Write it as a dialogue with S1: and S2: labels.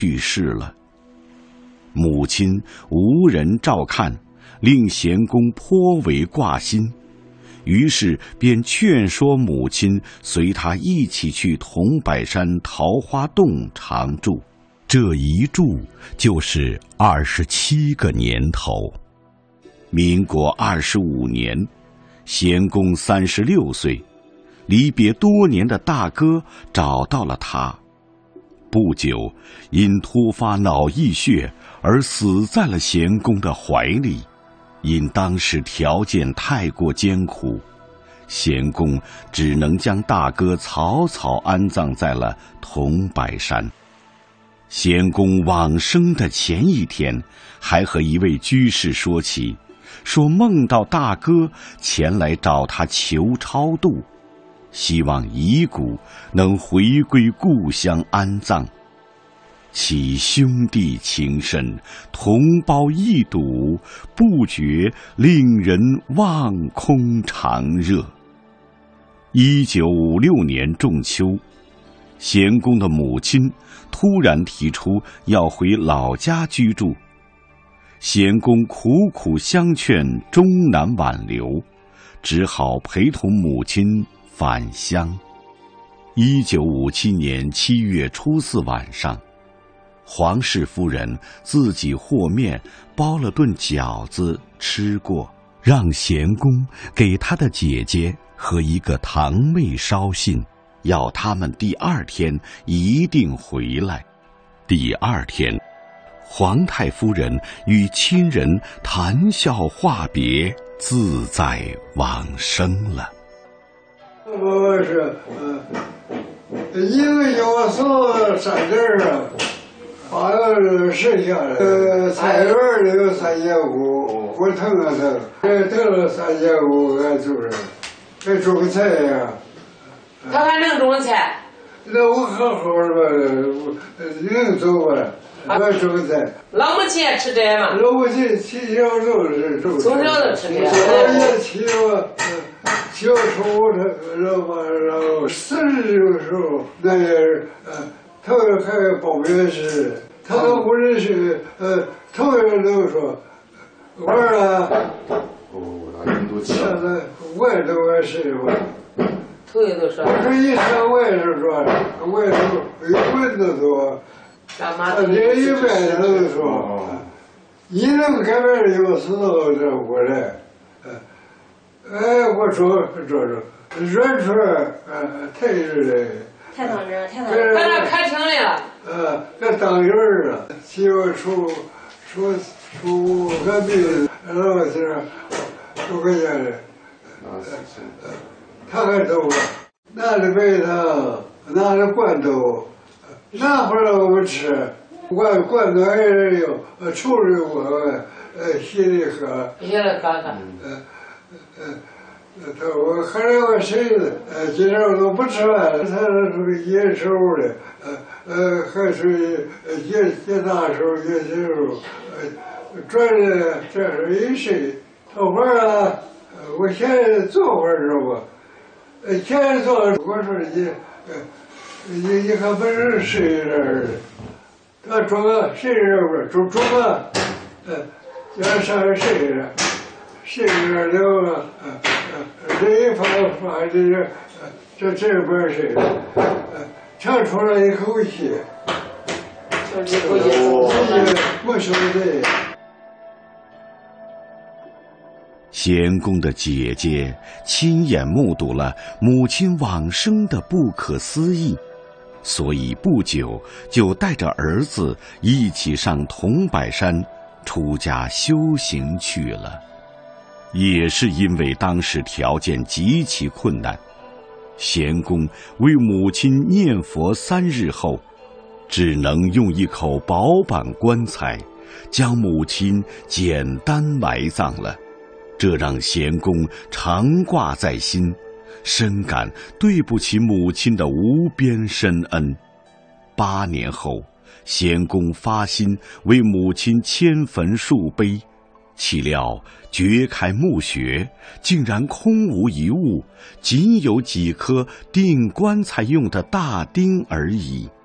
S1: 去世了。母亲无人照看，令贤公颇为挂心，于是便劝说母亲随他一起去桐柏山桃花洞常住。这一住就是27个年头。民国25年，贤公36岁，离别多年的大哥找到了他。不久，因突发脑溢血而死在了贤公的怀里。因当时条件太过艰苦，贤公只能将大哥草草安葬在了桐柏山。贤公往生的前一天，还和一位居士说起，说梦到大哥前来找他求超度，希望遗骨能回归故乡安葬。其兄弟情深，同胞一睹，不觉令人望空长热。1956年仲秋，贤公的母亲突然提出要回老家居住，贤公苦苦相劝，终难挽留，只好陪同母亲返乡。1957年7月初4晚上，黄氏夫人自己和面包了顿饺子吃过，让贤公给他的姐姐和一个堂妹捎信，要他们第2天一定回来。第2天，皇太夫人与亲人谈笑话别，自在往生了。
S2: 我是因为有送山地啊，把剩下的菜园里有3500，我腾了腾了3500，俺就是还种个菜呀。
S3: 他还能种菜？
S2: 那我好好的吧，能走吧？我种菜。
S3: 老母亲也吃这嘛？
S2: 老母亲从小就是种菜。
S3: 从小就吃这。
S2: 我也骑我，小时候然后40的时候，那也是头还报名试，他都不认识，头一个都说玩了。现在我也都爱试过。
S3: 头一都说。
S2: 我说一上我也是说，我也都有蚊子多。这一般都说，你能改变有时候这我来，我说软出来，太热了。
S4: 太当真，太当
S3: 真。他那开庭来了。
S2: 这当人了，媳妇出个病，然后是出个家的，他还走了，拿着白糖，拿着罐头。拿回来我们吃，罐头还是有，处理我稀里喝。
S3: 稀里喝喝。
S2: 我后来我谁今天我都不吃饭，他属于野手的，还属于野大手、野小手，转的这是一谁？头发啊，我现在做会儿知道不？现在做，我说你还不是谁人的？他装个谁人不？装个，叫上谁人？谁人了？这一发这边谁？长出来一口气，没兄弟。
S1: 贤公的姐姐亲眼目睹了母亲往生的不可思议，所以不久就带着儿子一起上桐柏山出家修行去了。也是因为当时条件极其困难，贤公为母亲念佛3日后，只能用一口薄板棺材将母亲简单埋葬了。这让贤公常挂在心，深感对不起母亲的无边深恩。8年后，贤公发心为母亲迁坟树碑，岂料掘开墓穴，竟然空无一物，仅有几颗钉棺材用的大钉而已。